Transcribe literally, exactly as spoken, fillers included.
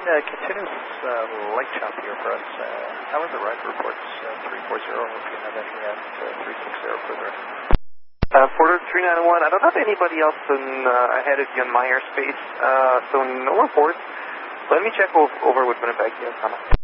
uh, continuous uh, light chop here for us. Uh, how are the ride reports? Uh, three four zero, if you have any at uh, three six zero further. Uh, Porter three nine one, I don't have anybody else in, uh, ahead of you on my airspace, uh, so no reports. Let me check over with Winnipeg here.